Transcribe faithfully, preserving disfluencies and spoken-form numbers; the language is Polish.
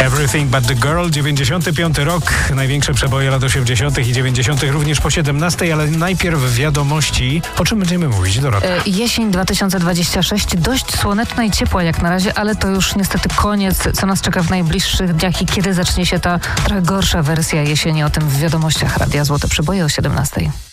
Everything But The Girl, dziewięćdziesiąty piąty rok, największe przeboje lat osiemdziesiątych i dziewięćdziesiątych również po siedemnastej, ale najpierw wiadomości. O czym będziemy mówić, Dorota? E, jesień dwa tysiące dwudziesty szósty, dość słoneczna i ciepła jak na razie, ale to już niestety koniec, co nas czeka w najbliższych dniach i kiedy zacznie się ta trochę gorsza wersja jesieni. O tym w wiadomościach Radia Złote Przeboje o siedemnastej.